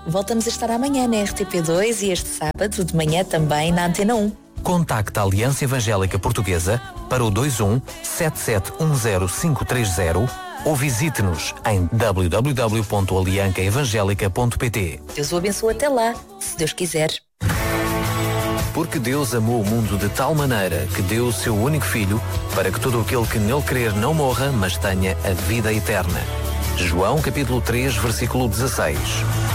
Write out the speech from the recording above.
Voltamos a estar amanhã na RTP2 e este sábado de manhã também na Antena 1. Contacte a Aliança Evangélica Portuguesa para o 21 7710530 ou visite-nos em www.aliancaevangelica.pt. Deus o abençoe até lá, se Deus quiser. Porque Deus amou o mundo de tal maneira que deu o seu único filho para que todo aquele que nele crer não morra, mas tenha a vida eterna. João capítulo 3, versículo 16.